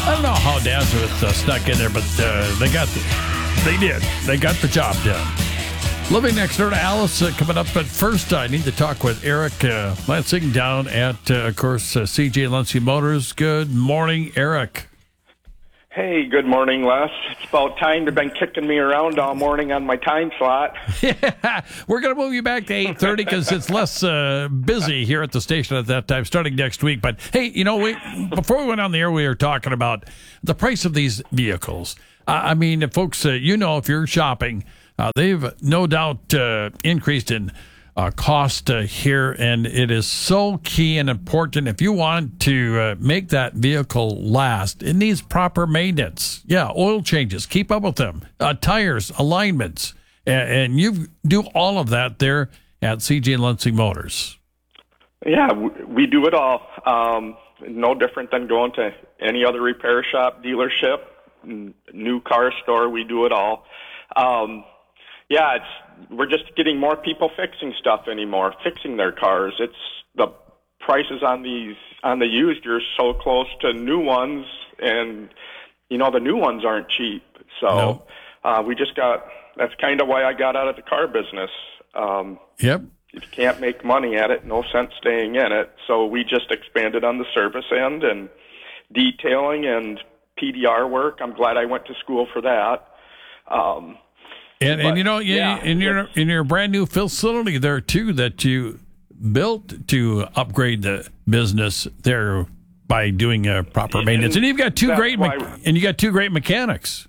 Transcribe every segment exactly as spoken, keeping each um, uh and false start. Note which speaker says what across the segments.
Speaker 1: I don't know how Nazareth uh, snuck in there, but uh, they got the, they did. They got the job done. Living next door to Alice uh, coming up. But first, I need to talk with Eric uh, Lansing down at, uh, of course, uh, C J Lansing Motors. Good morning, Eric.
Speaker 2: Hey, good morning, Les. It's about time. They've been kicking me around all morning on my time slot.
Speaker 1: Yeah, we're going to move you back to eight thirty because it's less uh, busy here at the station at that time, starting next week. But, hey, you know, we before we went on the air, we were talking about the price of these vehicles. Uh, I mean, folks, uh, you know, if you're shopping, uh, they've no doubt uh, increased in Uh, cost uh, here, and it is so key and important. If you want to uh, make that vehicle last, it needs proper maintenance. Yeah, oil changes, keep up with them, uh, tires, alignments, and, and you do all of that there at C J Lansing Motors.
Speaker 2: Yeah, we do it all. Um, no different than going to any other repair shop, dealership, new car store. We do it all. Um, yeah, it's we're just getting more people fixing stuff anymore, fixing their cars. It's the prices on these on the used are so close to new ones, and you know the new ones aren't cheap. So
Speaker 1: no.
Speaker 2: uh, we just got. That's kind of why I got out of the car business. Um,
Speaker 1: yep.
Speaker 2: If you can't make money at it, no sense staying in it. So we just expanded on the service end and detailing and P D R work. I'm glad I went to school for that. Um,
Speaker 1: And,
Speaker 2: but,
Speaker 1: and you know, you,
Speaker 2: yeah,
Speaker 1: in your in your brand new facility there too that you built to upgrade the business there by doing a proper maintenance, and, and you've got two great me- and you got two great mechanics.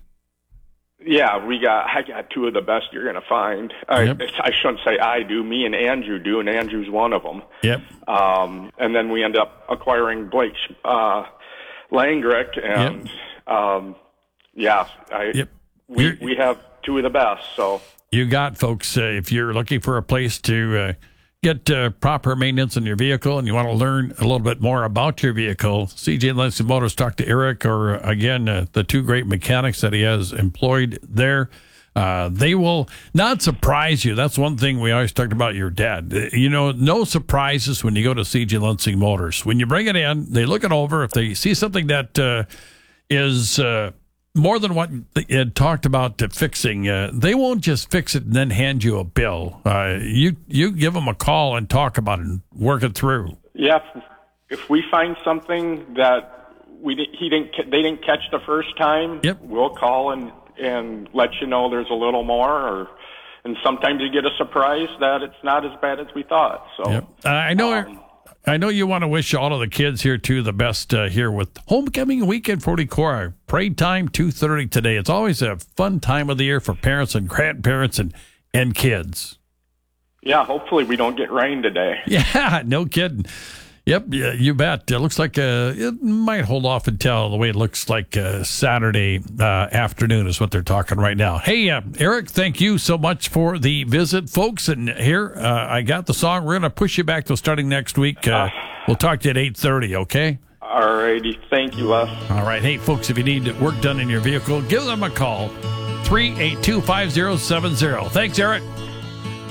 Speaker 2: Yeah, we got I got two of the best you're going to find. I,
Speaker 1: Yep.
Speaker 2: I shouldn't say I do. Me and Andrew do, and Andrew's one of them.
Speaker 1: Yep.
Speaker 2: Um, and then we end up acquiring Blake uh, Langrick, and
Speaker 1: Yep.
Speaker 2: um, yeah, I
Speaker 1: Yep.
Speaker 2: we
Speaker 1: You're-
Speaker 2: we have two of the best. So
Speaker 1: You got, folks, uh, if you're looking for a place to uh, get uh, proper maintenance on your vehicle and you want to learn a little bit more about your vehicle, C J Lansing Motors, talk to Eric or, uh, again, uh, the two great mechanics that he has employed there. Uh, they will not surprise you. That's one thing we always talked about your dad. Uh, You know, no surprises when you go to C J Lansing Motors. When you bring it in, they look it over. If they see something that uh, is... Uh, more than what they had talked about to fixing, uh, they won't just fix it and then hand you a bill. Uh, you you give them a call and talk about it and work it through.
Speaker 2: yeah, if, if we find something that we di- he didn't ca- they didn't catch the first time,
Speaker 1: Yep.
Speaker 2: we'll call and and let you know there's a little more. Or and sometimes you get a surprise that it's not as bad as we thought. So
Speaker 1: Yep. Uh, I know.
Speaker 2: Um,
Speaker 1: I know you want to wish all of the kids here too the best uh, here with homecoming weekend for Decorah. Parade time two thirty today. It's always a fun time of the year for parents and grandparents and and kids.
Speaker 2: Yeah, hopefully we don't get rain today.
Speaker 1: Yeah, no kidding. Yep, yeah, you bet. It looks like uh, it might hold off until the way it looks like uh, Saturday uh, afternoon is what they're talking right now. Hey, uh, Eric, thank you so much for the visit, folks. And here, uh, I got the song. We're going to push you back to starting next week. Uh, we'll talk to you at eight thirty, okay?
Speaker 2: All righty. Thank you, Les.
Speaker 1: All right. Hey, folks, if you need work done in your vehicle, give them a call, three eight two, five zero seven zero. Thanks, Eric.